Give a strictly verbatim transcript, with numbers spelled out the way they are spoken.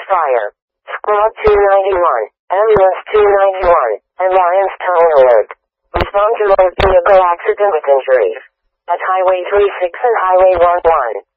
fire. Squad two ninety-one, Ambulance two ninety-one, and Lions Tone Alert. Respond to local vehicle accident with injuries at Highway three six and Highway one one.